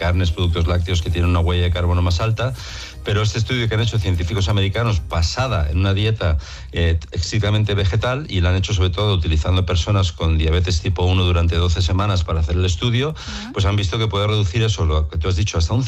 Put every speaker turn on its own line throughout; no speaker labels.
carnes, productos lácteos que tienen una huella de carbono más alta. Pero este estudio que han hecho científicos americanos, basada en una dieta estrictamente vegetal, y la han hecho sobre todo utilizando personas con diabetes tipo 1 durante 12 semanas para hacer el estudio, pues han visto que puede reducir eso, lo que tú has dicho, hasta un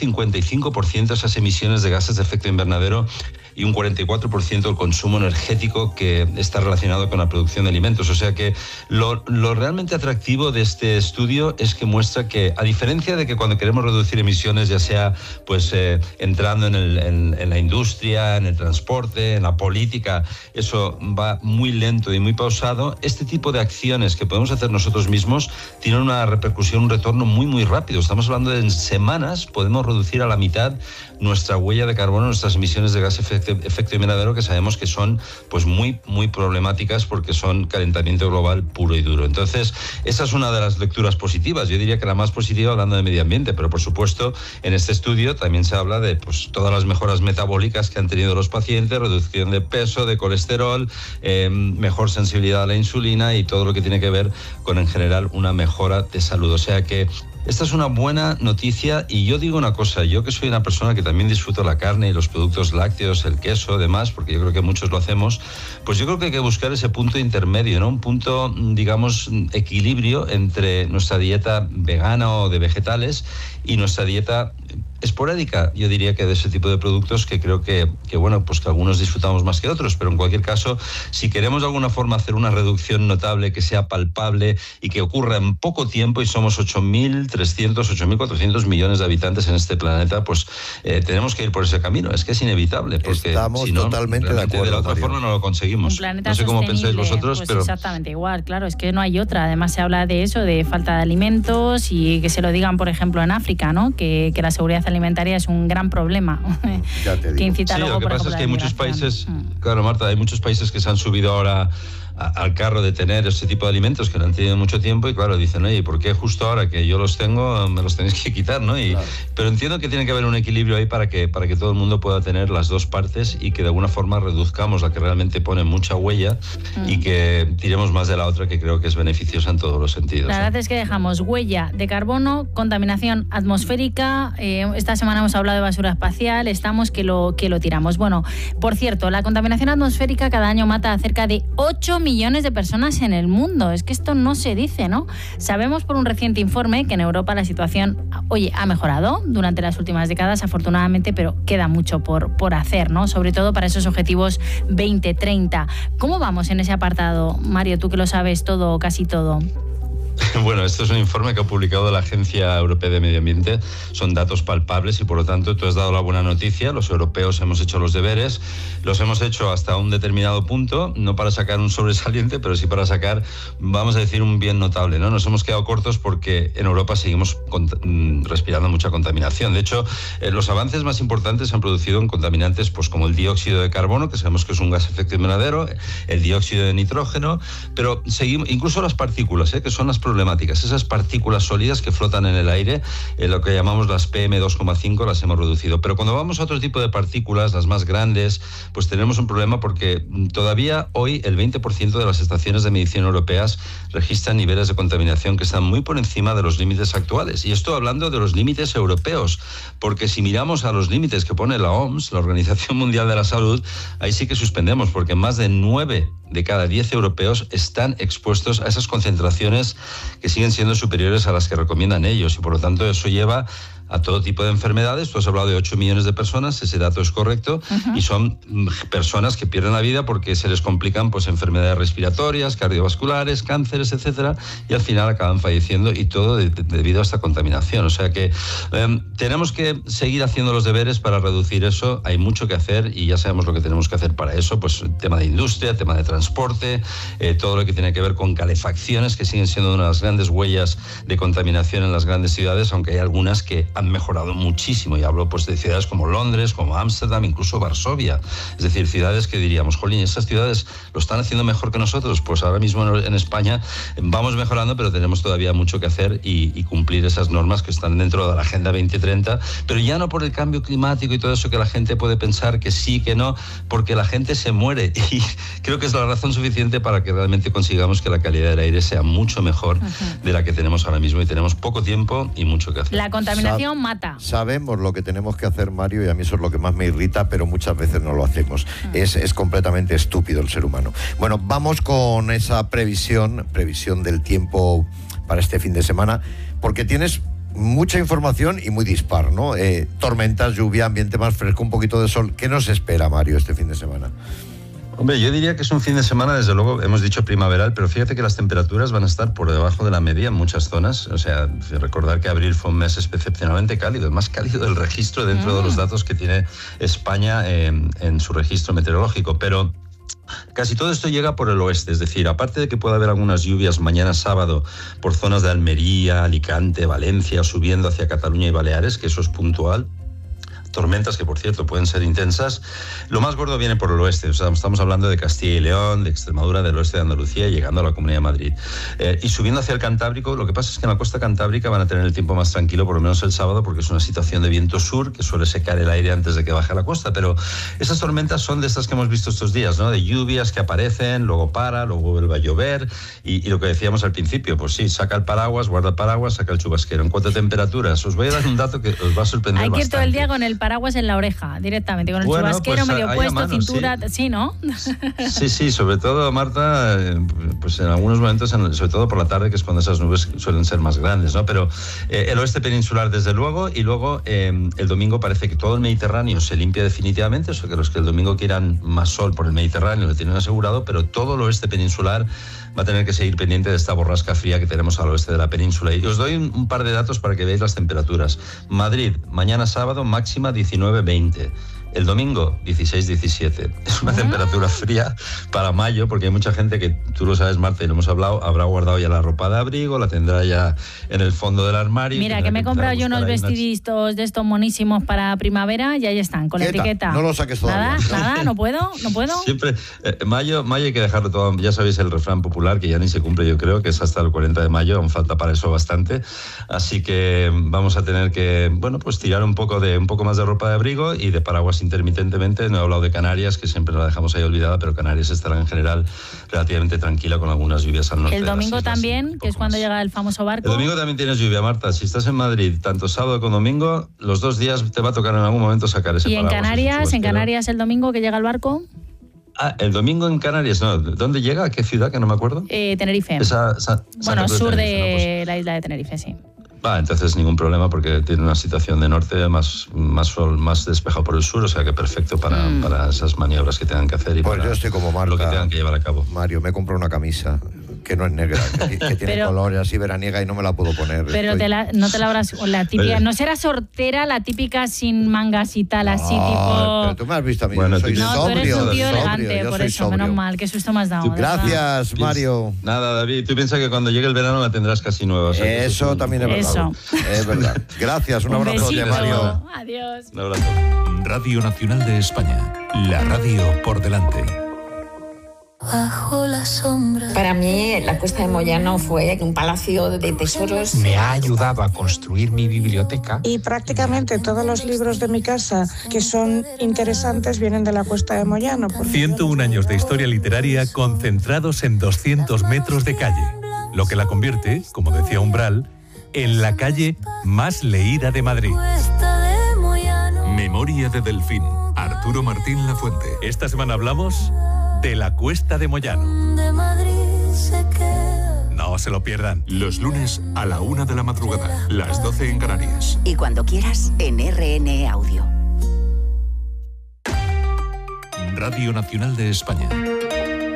55% esas emisiones de gases de efecto invernadero y un 44% el consumo energético que está relacionado con la producción de alimentos. O sea que lo realmente atractivo de este estudio es que muestra que, a diferencia de que cuando queremos reducir emisiones, ya sea pues entrando en la industria, en el transporte, en la política, eso va muy lento y muy pausado, este tipo de acciones que podemos hacer nosotros mismos tienen una repercusión, un retorno muy, muy rápido. Estamos hablando de en semanas podemos reducir a la mitad nuestra huella de carbono, nuestras emisiones de gas efecto invernadero, que sabemos que son pues muy, muy problemáticas porque son calentamiento global puro y duro. Entonces, esa es una de las lecturas positivas. Yo diría que la más positiva hablando de medio ambiente, pero por supuesto en este estudio también se habla de pues todas las mejoras metabólicas que han tenido los pacientes, reducción de peso, de colesterol, mejor sensibilidad a la insulina y todo lo que tiene que ver con, en general, una mejora de salud. O sea que esta es una buena noticia, y yo digo una cosa, yo que soy una persona que también disfruto la carne y los productos lácteos, el queso, demás, porque yo creo que muchos lo hacemos, pues yo creo que hay que buscar ese punto intermedio, ¿no? Un punto, digamos, equilibrio entre nuestra dieta vegana o de vegetales y nuestra dieta esporádica, yo diría, que de ese tipo de productos que creo que bueno, pues que algunos disfrutamos más que otros, pero en cualquier caso, si queremos de alguna forma hacer una reducción notable, que sea palpable y que ocurra en poco tiempo, y somos 8.300, 8.400 millones de habitantes en este planeta, pues tenemos que ir por ese camino. Es que es inevitable, porque
estamos
si no,
totalmente de acuerdo,
de la otra forma no lo conseguimos.
Un planeta
no sé cómo pensáis vosotros,
pues
pero
exactamente igual, claro, es que no hay otra. Además se habla de eso, de falta de alimentos, y que se lo digan, por ejemplo, en África, ¿no? Que la seguridad alimentaria es un gran problema.
Ya te digo.
Que incita
sí,
luego,
lo que
por
pasa
ejemplo,
es que hay muchos
migración.
países, claro, Marta, hay muchos países que se han subido ahora al carro de tener ese tipo de alimentos que no han tenido mucho tiempo, y claro, dicen, oye, ¿por qué justo ahora que yo los tengo me los tenéis que quitar, ¿no?
Claro.
Pero entiendo que tiene que haber un equilibrio ahí para que todo el mundo pueda tener las dos partes, y que de alguna forma reduzcamos la que realmente pone mucha huella y que tiremos más de la otra, que creo que es beneficiosa en todos los sentidos.
La verdad es que dejamos huella de carbono, contaminación atmosférica. Esta semana hemos hablado de basura espacial, estamos que lo tiramos. Bueno, por cierto, la contaminación atmosférica cada año mata a cerca de 8 millones de personas en el mundo. Es que esto no se dice, ¿no? Sabemos por un reciente informe que en Europa la situación, oye, ha mejorado durante las últimas décadas, afortunadamente, pero queda mucho por hacer, ¿no? Sobre todo para esos objetivos 2030. ¿Cómo vamos en ese apartado, Mario? Tú que lo sabes todo, casi todo.
Bueno, esto es un informe que ha publicado la Agencia Europea de Medio Ambiente. Son datos palpables y, por lo tanto, tú has dado la buena noticia. Los europeos hemos hecho los deberes. Los hemos hecho hasta un determinado punto, no para sacar un sobresaliente, pero sí para sacar, vamos a decir, un bien notable, ¿no? Nos hemos quedado cortos porque en Europa seguimos respirando mucha contaminación. De hecho, los avances más importantes se han producido en contaminantes pues como el dióxido de carbono, que sabemos que es un gas efecto invernadero, el dióxido de nitrógeno, pero seguimos, incluso las partículas, que son las problemáticas, esas partículas sólidas que flotan en el aire, lo que llamamos las PM2,5, las hemos reducido. Pero cuando vamos a otro tipo de partículas, las más grandes, pues tenemos un problema, porque todavía hoy el 20% de las estaciones de medición europeas registran niveles de contaminación que están muy por encima de los límites actuales. Y esto hablando de los límites europeos, porque si miramos a los límites que pone la OMS, la Organización Mundial de la Salud, ahí sí que suspendemos, porque más de 9 de cada 10 europeos están expuestos a esas concentraciones que siguen siendo superiores a las que recomiendan ellos, y por lo tanto eso lleva a todo tipo de enfermedades. Tú has hablado de 8 millones de personas, ese dato es correcto, y son personas que pierden la vida porque se les complican pues enfermedades respiratorias, cardiovasculares, cánceres, etcétera, y al final acaban falleciendo, y todo debido a esta contaminación. O sea que tenemos que seguir haciendo los deberes para reducir eso. Hay mucho que hacer y ya sabemos lo que tenemos que hacer para eso, pues tema de industria, tema de transporte, todo lo que tiene que ver con calefacciones, que siguen siendo una de las grandes huellas de contaminación en las grandes ciudades, aunque hay algunas que han mejorado muchísimo, y hablo pues de ciudades como Londres, como Ámsterdam, incluso Varsovia, es decir, ciudades que diríamos, jolín, esas ciudades lo están haciendo mejor que nosotros. Pues ahora mismo en España vamos mejorando, pero tenemos todavía mucho que hacer y cumplir esas normas que están dentro de la Agenda 2030, pero ya no por el cambio climático y todo eso que la gente puede pensar que sí, que no, porque la gente se muere, y creo que es la razón suficiente para que realmente consigamos que la calidad del aire sea mucho mejor de la que tenemos ahora mismo, y tenemos poco tiempo y mucho que hacer.
La contaminación información mata.
Sabemos lo que tenemos que hacer, Mario, y a mí eso es lo que más me irrita, pero muchas veces no lo hacemos. Es completamente estúpido el ser humano. Bueno, vamos con esa previsión del tiempo para este fin de semana, porque tienes mucha información y muy dispar, ¿no? Tormentas, lluvia, ambiente más fresco, un poquito de sol. ¿Qué nos espera, Mario, este fin de semana?
Hombre, yo diría que es un fin de semana, desde luego, hemos dicho primaveral, pero fíjate que las temperaturas van a estar por debajo de la media en muchas zonas. O sea, recordar que abril fue un mes excepcionalmente cálido, el más cálido del registro dentro de los datos que tiene España en su registro meteorológico. Pero casi todo esto llega por el oeste, es decir, aparte de que pueda haber algunas lluvias mañana sábado por zonas de Almería, Alicante, Valencia, subiendo hacia Cataluña y Baleares, que eso es puntual. Tormentas que, por cierto, pueden ser intensas. Lo más gordo viene por el oeste. O sea, estamos hablando de Castilla y León, de Extremadura, del oeste de Andalucía, llegando a la Comunidad de Madrid. Y subiendo hacia el Cantábrico, lo que pasa es que en la costa cantábrica van a tener el tiempo más tranquilo, por lo menos el sábado, porque es una situación de viento sur que suele secar el aire antes de que baje a la costa. Pero esas tormentas son de estas que hemos visto estos días, ¿no? De lluvias que aparecen, luego para, luego vuelve a llover. Y lo que decíamos al principio, pues sí, saca el paraguas, guarda el paraguas, saca el chubasquero. En cuanto a temperaturas, os voy a dar un dato que os va a sorprender bastante.
Hay que ir todo el día con el paraguas en la oreja, directamente, con el chubasquero pues, medio puesto, mano, cintura, sí, ¿no?
Sí, sobre todo, Marta, pues en algunos momentos, sobre todo por la tarde, que es cuando esas nubes suelen ser más grandes, ¿no? Pero el oeste peninsular, desde luego, y luego el domingo parece que todo el Mediterráneo se limpia definitivamente, o sea que los que el domingo quieran más sol por el Mediterráneo lo tienen asegurado, pero todo el oeste peninsular va a tener que seguir pendiente de esta borrasca fría que tenemos al oeste de la península. Y os doy un par de datos para que veáis las temperaturas. Madrid, mañana sábado, máxima 19-20. El domingo, 16-17. Es una temperatura fría para mayo, porque hay mucha gente que, tú lo sabes, Marta, y lo hemos hablado, habrá guardado ya la ropa de abrigo, la tendrá ya en el fondo del armario.
Mira, que me he comprado yo unos vestiditos de estos monísimos para primavera y ahí están, con la etiqueta.
No lo saques todavía.
Nada, no puedo.
Siempre, mayo hay que dejarlo todo, ya sabéis el refrán popular, que ya ni se cumple, yo creo, que es hasta el 40 de mayo, aún falta para eso bastante. Así que vamos a tener que, bueno, pues tirar un poco más de ropa de abrigo y de paraguas intermitentemente. No he hablado de Canarias, que siempre la dejamos ahí olvidada, pero Canarias estará en general relativamente tranquila con algunas lluvias al norte.
El domingo también, que es cuando llega el famoso barco.
El domingo también tienes lluvia, Marta. Si estás en Madrid, tanto sábado como domingo, los 2 días te va a tocar en algún momento sacar ese paraguas.
¿Y en Canarias el domingo que llega el barco?
El domingo en Canarias, no. ¿Dónde llega? ¿A qué ciudad? Que no me acuerdo.
Tenerife.
Bueno,
sur de la isla de Tenerife, sí.
Entonces ningún problema, porque tiene una situación de norte, más sol, más despejado por el sur, o sea que perfecto para esas maniobras que tengan que hacer y
pues
para
yo estoy como Marta,
lo que tengan que llevar a cabo.
Mario, me compro una camisa que no es negra, que tiene colores así veraniega y no me la puedo poner.
Pero no te la habrás, la típica, no será sortera, la típica sin mangas y tal, así tipo.
Pero tú me has visto a mí,
bueno,
soy
sobrio. No, tú eres un tío elegante, por eso,
sobrio.
menos mal, qué susto me has dado.
Gracias, Mario.
Nada, David, tú piensas que cuando llegue el verano la tendrás casi nueva. O sea,
eso también es verdad. Es verdad. Gracias, un abrazo de Mario.
Adiós.
Un abrazo.
Radio Nacional de España, la radio por delante.
Bajo la sombra. Para mí, la Cuesta de Moyano fue un palacio de tesoros.
Me ha ayudado a construir mi biblioteca.
Y prácticamente todos los libros de mi casa que son interesantes vienen de la Cuesta de Moyano.
101 años de historia literaria concentrados en 200 metros de calle, lo que la convierte, como decía Umbral, en la calle más leída de Madrid. Memoria de Delfín, Arturo Martín Lafuente. Esta semana hablamos de la Cuesta de Moyano. No se lo pierdan. Los lunes a la 1 de la madrugada, las 12 en Canarias.
Y cuando quieras, en RN Audio.
Radio Nacional de España.